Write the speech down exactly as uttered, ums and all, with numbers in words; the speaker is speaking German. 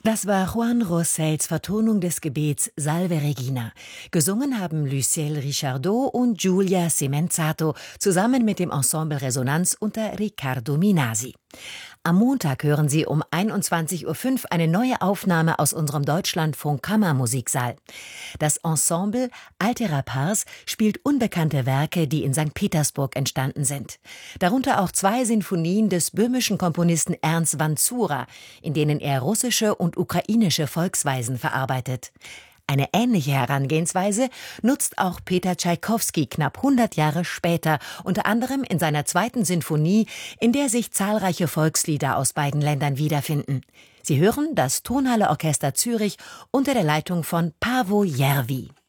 Das war Juan Rossells Vertonung des Gebets Salve Regina. Gesungen haben Luciel Richardot und Giulia Simenzato zusammen mit dem Ensemble Resonanz unter Riccardo Minasi. Am Montag hören Sie um einundzwanzig Uhr fünf eine neue Aufnahme aus unserem Deutschlandfunk Kammermusiksaal. Das Ensemble Altera Pars spielt unbekannte Werke, die in Sankt Petersburg entstanden sind. Darunter auch zwei Sinfonien des böhmischen Komponisten Ernst Vanzura, in denen er russische und ukrainische Volksweisen verarbeitet. Eine ähnliche Herangehensweise nutzt auch Peter Tschaikowski knapp hundert Jahre später, unter anderem in seiner zweiten Sinfonie, in der sich zahlreiche Volkslieder aus beiden Ländern wiederfinden. Sie hören das Tonhalle Orchester Zürich unter der Leitung von Paavo Järvi.